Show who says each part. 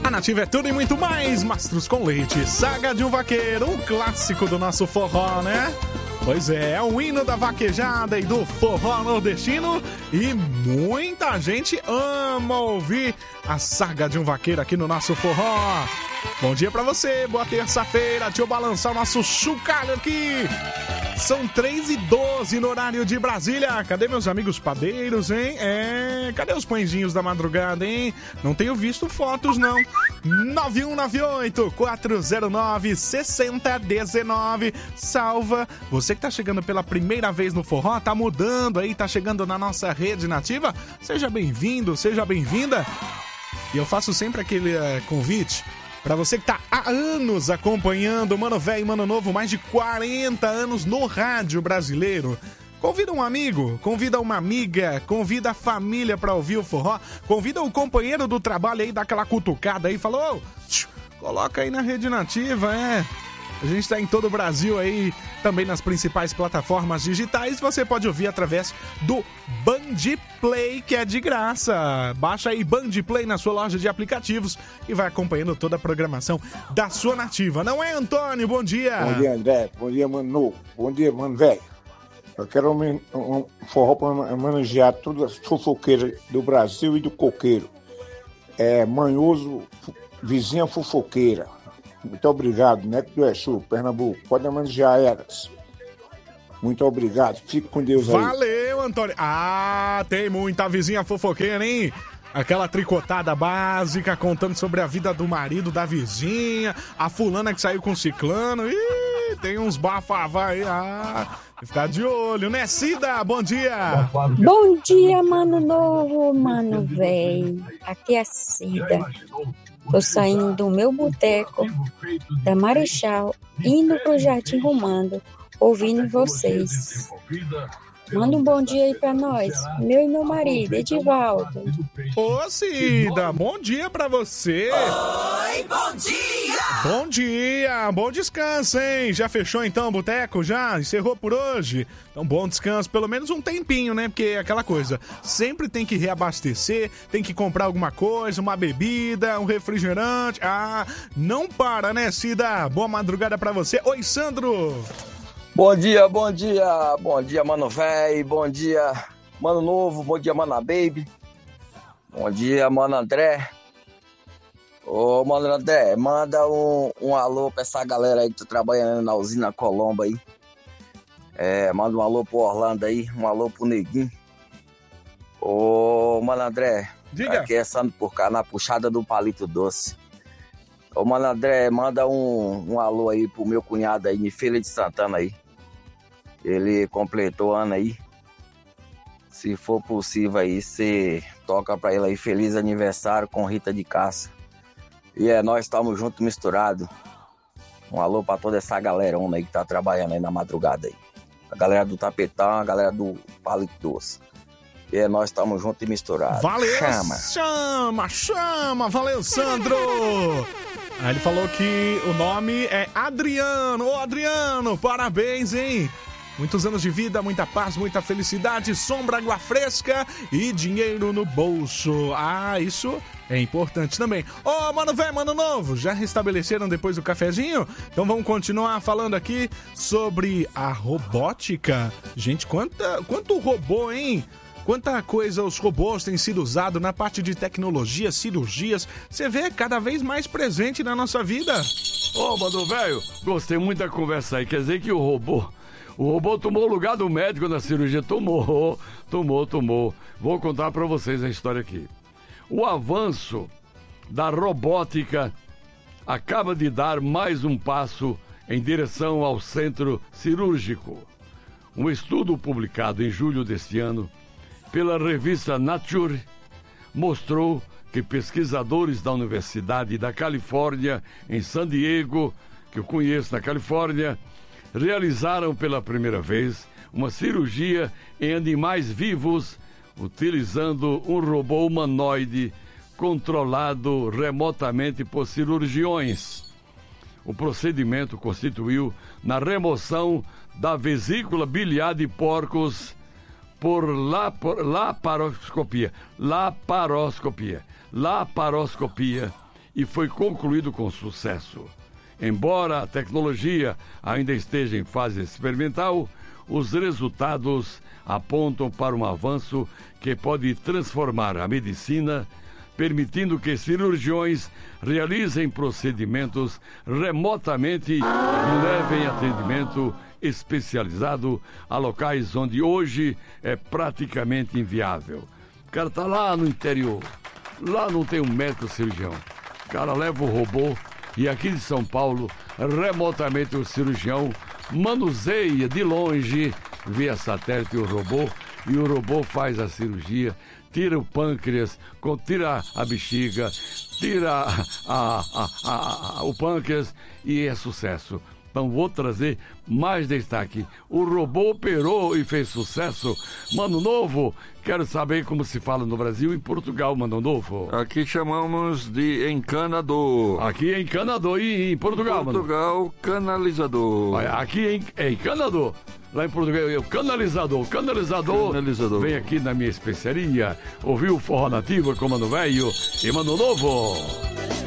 Speaker 1: A Nativa é tudo e muito mais. Mastros com Leite, Saga de um Vaqueiro, um clássico do nosso forró, né? Pois é um hino da vaquejada e do forró nordestino. E muita gente ama ouvir a Saga de um Vaqueiro aqui no nosso forró. Bom dia pra você, boa terça-feira. Deixa eu balançar o nosso chocalho aqui. São 3h12 no horário de Brasília. Cadê meus amigos padeiros, hein? Cadê os pãezinhos da madrugada, hein? Não tenho visto fotos, não. 9198-409-6019. Salva. Você que tá chegando pela primeira vez no forró, tá mudando aí, tá chegando na nossa rede nativa. Seja bem-vindo, seja bem-vinda. E eu faço sempre aquele convite pra você que tá há anos acompanhando Mano Véio e Mano Novo, mais de 40 anos no rádio brasileiro. Convida um amigo, convida uma amiga, convida a família pra ouvir o forró, convida o companheiro do trabalho aí, dá aquela cutucada aí, falou, coloca aí na rede nativa, A gente tá em todo o Brasil aí, também nas principais plataformas digitais. Você pode ouvir através do Band Play, que é de graça. Baixa aí Band Play na sua loja de aplicativos e vai acompanhando toda a programação da sua nativa. Não é, Antônio? Bom dia.
Speaker 2: Bom dia, André. Bom dia, Mano Novo. Bom dia, Mano Velho. Eu quero um forró para manejar todas as fofoqueiras do Brasil e do coqueiro. Manhoso, vizinha fofoqueira. Muito obrigado, Neto do Exu, Pernambuco. Pode manejar elas. Muito obrigado. Fique com Deus aí.
Speaker 1: Valeu, Antônio. Tem muita vizinha fofoqueira, hein? Aquela tricotada básica, contando sobre a vida do marido da vizinha, a fulana que saiu com o ciclano. Ih, tem uns bafavá aí. Ficar de olho, né, Cida? Bom dia.
Speaker 3: Bom dia, Mano Novo, Mano Véio. Aqui é a Cida. Tô saindo do meu boteco da Marechal, indo pro Jardim Romando, ouvindo vocês. Manda um bom dia aí pra nós, meu e meu marido, Edivaldo.
Speaker 1: Ô, Cida, bom dia pra você.
Speaker 4: Oi, bom dia.
Speaker 1: Bom dia, bom descanso, hein? Já fechou então o boteco? Já? Encerrou por hoje? Então, bom descanso, pelo menos um tempinho, né? Porque é aquela coisa, sempre tem que reabastecer, tem que comprar alguma coisa, uma bebida, um refrigerante. Não para, né, Cida? Boa madrugada pra você. Oi, Sandro.
Speaker 5: Bom dia, bom dia, bom dia, Mano Véio, bom dia, Mano Novo, bom dia, Mana Baby, bom dia, Mano André. Ô, Mano André, manda um alô pra essa galera aí que tá trabalhando na usina Colombo aí. Manda um alô pro Orlando aí, um alô pro Neguinho. Ô, Mano André,
Speaker 1: diga.
Speaker 5: Aqui é Sandro por cá, na puxada do Palito Doce. Ô, Mano André, manda um alô aí pro meu cunhado aí, em Feira de Santana aí. Ele completou ano aí. Se for possível aí, você toca pra ele aí feliz aniversário com Rita de Caça. E nós estamos juntos misturados. Um alô pra toda essa galerona aí que tá trabalhando aí na madrugada aí. A galera do Tapetão, a galera do Palito Doce. E nós estamos juntos e misturados.
Speaker 1: Valeu, chama, valeu, Sandro. Ele falou que o nome é Adriano. Ô, Adriano, parabéns, hein? Muitos anos de vida, muita paz, muita felicidade, sombra, água fresca e dinheiro no bolso. Isso é importante também. Mano Véio, Mano Novo, já restabeleceram depois do cafezinho? Então vamos continuar falando aqui sobre a robótica. Gente, quanto robô, hein? Quanta coisa os robôs têm sido usados na parte de tecnologia, cirurgias. Você vê cada vez mais presente na nossa vida.
Speaker 6: Mano Véio, gostei muito da conversa aí. Quer dizer que o robô tomou o lugar do médico na cirurgia. Tomou. Vou contar pra vocês a história aqui. O avanço da robótica acaba de dar mais um passo em direção ao centro cirúrgico. Um estudo publicado em julho deste ano pela revista Nature mostrou que pesquisadores da Universidade da Califórnia, em San Diego, que eu conheço na Califórnia, realizaram pela primeira vez uma cirurgia em animais vivos utilizando um robô humanoide controlado remotamente por cirurgiões. O procedimento consistiu na remoção da vesícula biliar de porcos por laparoscopia e foi concluído com sucesso. Embora a tecnologia ainda esteja em fase experimental, os resultados apontam para um avanço que pode transformar a medicina, permitindo que cirurgiões realizem procedimentos remotamente e levem atendimento especializado a locais onde hoje é praticamente inviável. O cara tá lá no interior, lá não tem um médico cirurgião. O cara leva o robô e aqui de São Paulo, remotamente o cirurgião manuseia de longe, via satélite o robô, e o robô faz a cirurgia, tira o pâncreas, tira a bexiga, tira o pâncreas e é sucesso. Então vou trazer mais destaque. O robô operou e fez sucesso. Mano Novo, quero saber como se fala no Brasil e em Portugal, Mano Novo.
Speaker 7: Aqui chamamos de encanador.
Speaker 6: Aqui é encanador e em Portugal,
Speaker 7: Mano? Portugal, canalizador.
Speaker 6: Aqui é encanador. Lá em Portugal é o canalizador. Canalizador. Vem aqui na minha especiaria. Ouviu o Forró Nativa com Mano Velho e Mano Novo.